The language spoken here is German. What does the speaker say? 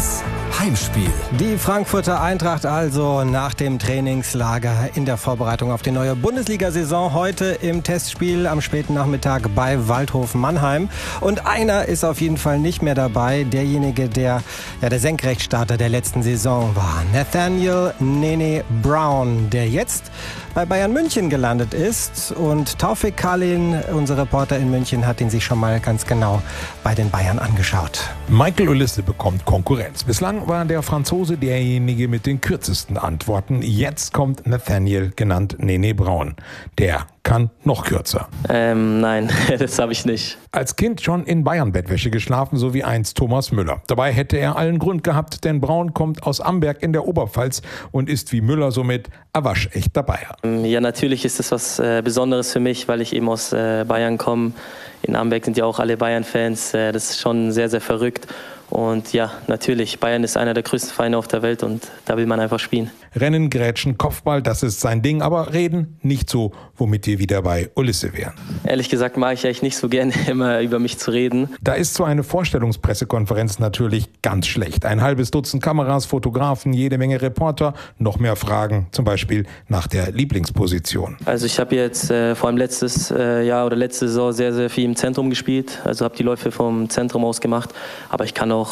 1 Heimspiel. Die Frankfurter Eintracht also nach dem Trainingslager in der Vorbereitung auf die neue Bundesliga-Saison heute im Testspiel am späten Nachmittag bei Waldhof Mannheim. Und einer ist auf jeden Fall nicht mehr dabei, derjenige, der Senkrechtstarter der letzten Saison war. Nathaniel Nene Brown, der jetzt bei Bayern München gelandet ist. Und Taufik Kalin, unser Reporter in München, hat ihn sich schon mal ganz genau bei den Bayern angeschaut. Michael Olise bekommt Konkurrenz. Bislang war der Franzose derjenige mit den kürzesten Antworten. Jetzt kommt Nathaniel, genannt Nene Brown. Der kann noch kürzer. Nein, das habe ich nicht. Als Kind schon in Bayern-Bettwäsche geschlafen, so wie einst Thomas Müller. Dabei hätte er allen Grund gehabt, denn Braun kommt aus Amberg in der Oberpfalz und ist wie Müller somit ein waschechter Bayer. Ja, natürlich ist das was Besonderes für mich, weil ich eben aus Bayern komme. In Amberg sind ja auch alle Bayern-Fans. Das ist schon sehr, sehr verrückt. Und ja, natürlich, Bayern ist einer der größten Vereine auf der Welt und da will man einfach spielen. Rennen, Grätschen, Kopfball, das ist sein Ding, aber reden nicht so, womit wir wieder bei Olise wären. Ehrlich gesagt mag ich eigentlich nicht so gerne, immer über mich zu reden. Da ist so eine Vorstellungspressekonferenz natürlich ganz schlecht. Ein halbes Dutzend Kameras, Fotografen, jede Menge Reporter, noch mehr Fragen, zum Beispiel nach der Lieblingsposition. Also ich habe jetzt vor allem letztes Jahr oder letzte Saison sehr, sehr viel im Zentrum gespielt. Also habe die Läufe vom Zentrum aus gemacht, aber ich kann auch